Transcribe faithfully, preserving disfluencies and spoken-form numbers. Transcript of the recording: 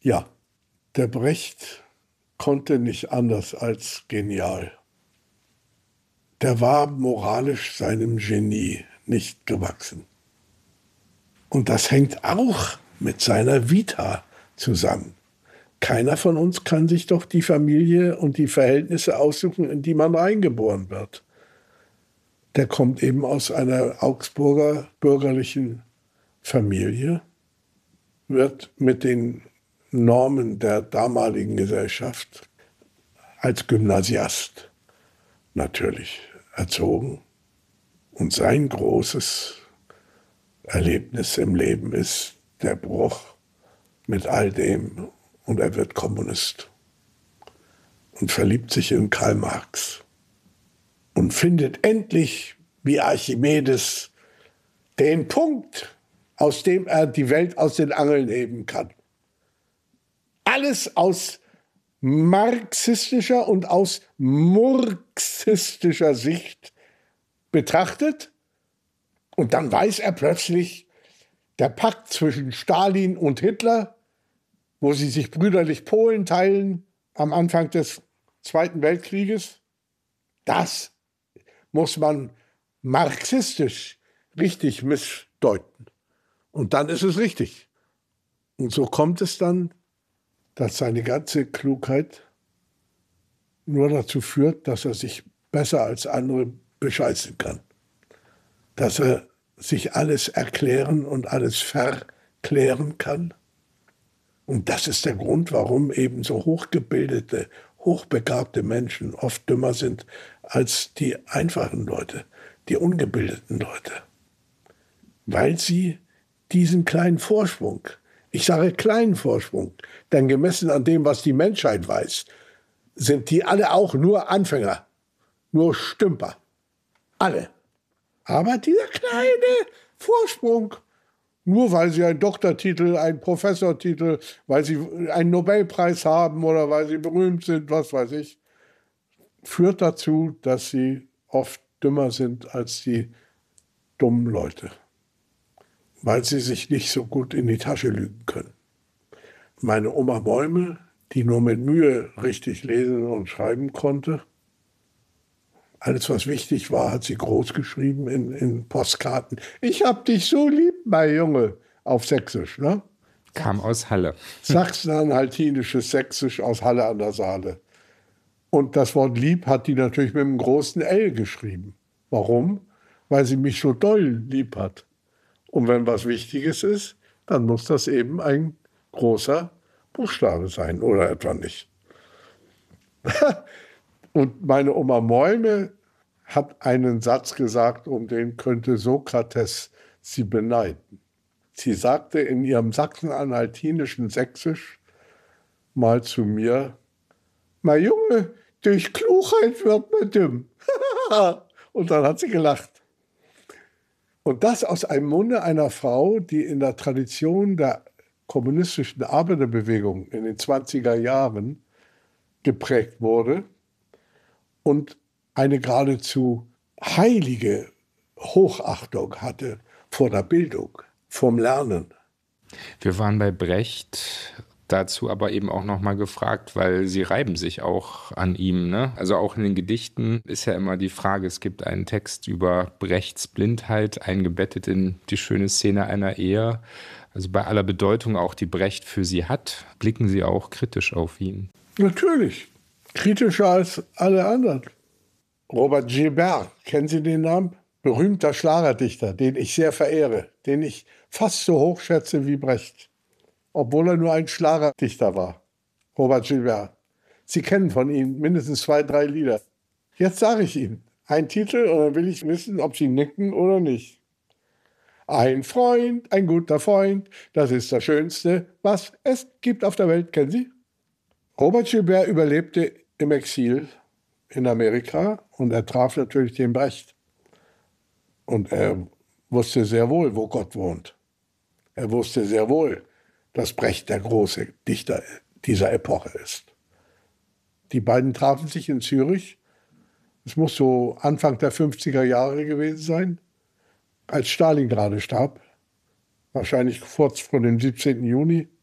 Ja, der Brecht konnte nicht anders als genial. Der war moralisch seinem Genie nicht gewachsen. Und das hängt auch mit seiner Vita zusammen. Keiner von uns kann sich doch die Familie und die Verhältnisse aussuchen, in die man reingeboren wird. Der kommt eben aus einer Augsburger bürgerlichen Familie, wird mit den Normen der damaligen Gesellschaft als Gymnasiast natürlich erzogen. Und sein großes Erlebnis im Leben ist der Bruch mit all dem. Und er wird Kommunist und verliebt sich in Karl Marx und findet endlich, wie Archimedes, den Punkt, aus dem er die Welt aus den Angeln heben kann. Alles aus marxistischer und aus murxistischer Sicht betrachtet. Und dann weiß er plötzlich, der Pakt zwischen Stalin und Hitler, wo sie sich brüderlich Polen teilen am Anfang des Zweiten Weltkrieges, das muss man marxistisch richtig missdeuten. Und dann ist es richtig. Und so kommt es dann, dass seine ganze Klugheit nur dazu führt, dass er sich besser als andere bescheißen kann. Dass er sich alles erklären und alles verklären kann. Und das ist der Grund, warum eben so hochgebildete, hochbegabte Menschen oft dümmer sind als die einfachen Leute, die ungebildeten Leute. Weil sie diesen kleinen Vorsprung, ich sage kleinen Vorsprung, denn gemessen an dem, was die Menschheit weiß, sind die alle auch nur Anfänger, nur Stümper. Alle. Aber dieser kleine Vorsprung, nur weil sie einen Doktortitel, einen Professortitel, weil sie einen Nobelpreis haben oder weil sie berühmt sind, was weiß ich, führt dazu, dass sie oft dümmer sind als die dummen Leute. Weil sie sich nicht so gut in die Tasche lügen können. Meine Oma Bäume, die nur mit Mühe richtig lesen und schreiben konnte, alles, was wichtig war, hat sie groß geschrieben in, in Postkarten. Ich hab dich so lieb, mein Junge, auf Sächsisch, ne? Kam aus Halle. Sachsen-Anhaltinisches Sächsisch aus Halle an der Saale. Und das Wort lieb hat die natürlich mit einem großen L geschrieben. Warum? Weil sie mich so doll lieb hat. Und wenn was Wichtiges ist, dann muss das eben ein großer Buchstabe sein oder etwa nicht. Und meine Oma Mäume hat einen Satz gesagt, um den könnte Sokrates sie beneiden. Sie sagte in ihrem sachsen-anhaltinischen Sächsisch mal zu mir, mein Junge, durch Klugheit wird man dumm. Und dann hat sie gelacht. Und das aus einem Munde einer Frau, die in der Tradition der kommunistischen Arbeiterbewegung in den zwanziger Jahren geprägt wurde und eine geradezu heilige Hochachtung hatte vor der Bildung, vom Lernen. Wir waren bei Brecht dazu aber eben auch nochmal gefragt, weil sie reiben sich auch an ihm, ne? Also auch in den Gedichten ist ja immer die Frage, es gibt einen Text über Brechts Blindheit, eingebettet in die schöne Szene einer Ehe. Also bei aller Bedeutung auch, die Brecht für sie hat, blicken Sie auch kritisch auf ihn. Natürlich, kritischer als alle anderen. Robert Gilbert, kennen Sie den Namen? Berühmter Schlagerdichter, den ich sehr verehre, den ich fast so hoch schätze wie Brecht, obwohl er nur ein Schlagerdichter war. Robert Gilbert. Sie kennen von ihm mindestens zwei, drei Lieder. Jetzt sage ich Ihnen einen Titel und dann will ich wissen, ob Sie nicken oder nicht. Ein Freund, ein guter Freund, das ist das Schönste, was es gibt auf der Welt. Kennen Sie? Robert Gilbert überlebte im Exil in Amerika und er traf natürlich den Brecht. Und er wusste sehr wohl, wo Gott wohnt. Er wusste sehr wohl, dass Brecht der große Dichter dieser Epoche ist. Die beiden trafen sich in Zürich. Es muss so Anfang der fünfziger Jahre gewesen sein, als Stalin gerade starb. Wahrscheinlich kurz vor dem siebzehnten Juni